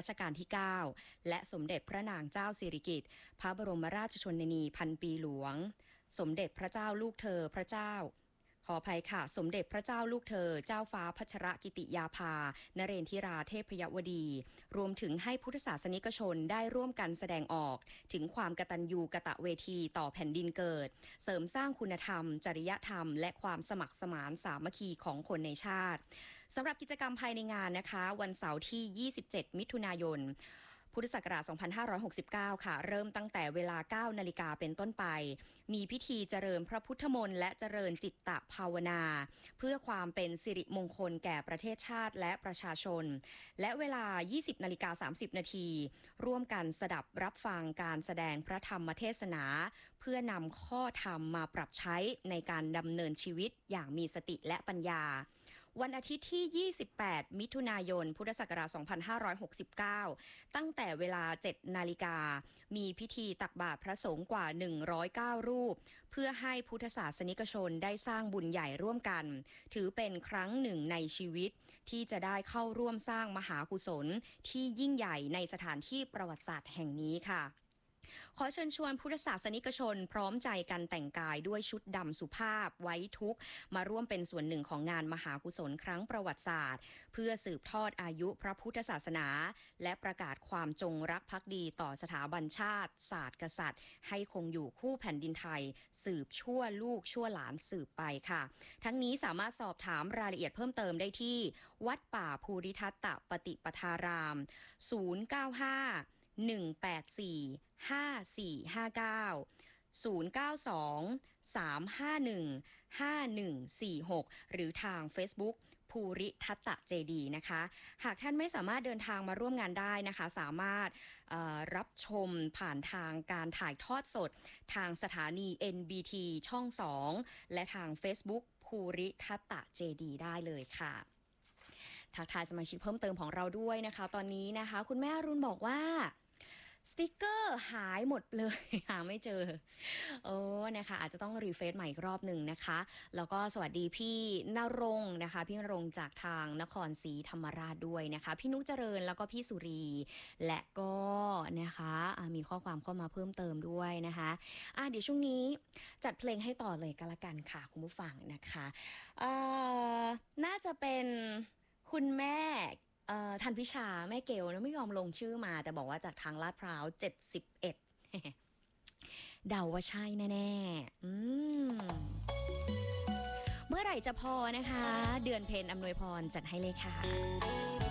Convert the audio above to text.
รัชกาลที่ 9 และสมเด็จพระนางเจ้าสิริกิติ์พระบรมราชชนนีพันปีหลวงสมเด็จพระเจ้าลูกเธอพระเจ้าขออภัยค่ะสมเด็จพระเจ้าลูกเธอเจ้าฟ้าพัชรกิติยาภานเรนทิราเทพยวดีรวมถึงให้พุทธศาสนิกชนได้ร่วมกันแสดงออกถึงความกตัญญูกตเวทีต่อแผ่นดินเกิดเสริมสร้างคุณธรรมจริยธรรมและความสมัครสมานสามัคคีของคนในชาติสำหรับกิจกรรมภายในงานนะคะวันเสาร์ที่ 27 มิถุนายนพุทธศักราช 2569 ค่ะ เริ่มตั้งแต่เวลา 9 นาฬิกาเป็นต้นไป มีพิธีเจริญพระพุทธมนต์และเจริญจิตตภาวนา เพื่อความเป็นสิริมงคลแก่ประเทศชาติและประชาชน และเวลา 20 นาฬิกา 30 นาที ร่วมกันสดับรับฟังการแสดงพระธรรมเทศนา เพื่อนำข้อธรรมมาปรับใช้ในการดำเนินชีวิตอย่างมีสติและปัญญาวันอาทิตย์ที่ 28 มิถุนายน พุทธศักราช 2569 ตั้งแต่เวลา 7 นาฬิกา มีพิธีตักบาตรพระสงฆ์กว่า 109 รูป เพื่อให้พุทธศาสนิกชนได้สร้างบุญใหญ่ร่วมกัน ถือเป็นครั้งหนึ่งในชีวิตที่จะได้เข้าร่วมสร้างมหากุศลที่ยิ่งใหญ่ในสถานที่ประวัติศาสตร์แห่งนี้ค่ะขอเชิญชวนพุทธศาสนิกชนพร้อมใจกันแต่งกายด้วยชุดดำสุภาพไว้ทุกข์มาร่วมเป็นส่วนหนึ่งของงานมหากุศลครั้งประวัติศาสตร์เพื่อสืบทอดอายุพระพุทธศาสนาและประกาศความจงรักภักดีต่อสถาบันชาติศาสตร์กษัตริย์ให้คงอยู่คู่แผ่นดินไทยสืบชั่วลูกชั่วหลานสืบไปค่ะทั้งนี้สามารถสอบถามรายละเอียดเพิ่มเติมได้ที่วัดป่าภูริทัตตปฏิปทาราม095 184 5459 092 351 5146 หรือทาง Facebook ภูริทัตตะเจดีนะคะหากท่านไม่สามารถเดินทางมาร่วมงานได้นะคะสามารถรับชมผ่านทางการถ่ายทอดสดทางสถานี NBT ช่อง 2 และทาง Facebook ภูริทัตตะเจดีได้เลยค่ะทักทายสมาชิกเพิ่มเติมของเราด้วยนะคะตอนนี้นะคะคุณแม่อรุณบอกว่าสติกเกอร์หายหมดเลยหาไม่เจอนะคะอาจจะต้องรีเฟรชใหม่อีกรอบหนึ่งนะคะแล้วก็สวัสดีพี่ณรงค์นะคะพี่ณรงค์จากทางนครศรีธรรมราชด้วยนะคะพี่นุกเจริญแล้วก็พี่สุรีและก็นะคะมีข้อความเข้ามาเพิ่มเติมด้วยนะคะเดี๋ยวช่วงนี้จัดเพลงให้ต่อเลยก็แล้วกันค่ะคุณผู้ฟังนะคะน่าจะเป็นคุณแม่ทันพิชาแม่เกลนะไม่ยอมลงชื่อมาแต่บอกว่าจากทางลาดพร้าว71เดาว่าใช่แน่ๆเมื่อไหร่จะพอนะคะเดือนเพ็ญอำนวยพรจัดให้เลยค่ะ